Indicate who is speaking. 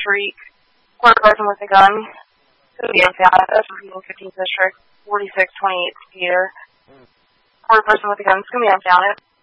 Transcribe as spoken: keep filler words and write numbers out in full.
Speaker 1: Creek. Quarter person with a gun. It's going to be unfounded. That's repeating fifteenth District, forty-six twenty-eight Peter. Quarter person with a gun. It's going to be unfounded.